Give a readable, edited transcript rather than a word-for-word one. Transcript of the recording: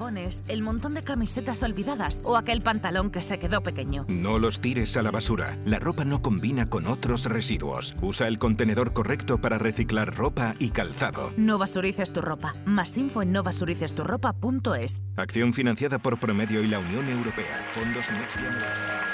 tacones, el montón de camisetas olvidadas o aquel pantalón que se quedó pequeño. No los tires a la basura. La ropa no combina con otros residuos. Usa el contenedor correcto para reciclar ropa y calzado. No basurices tu ropa. Más info en novasuricesturopa.es. Acción financiada por Promedio y la Unión Europea. Fondos Next Generation.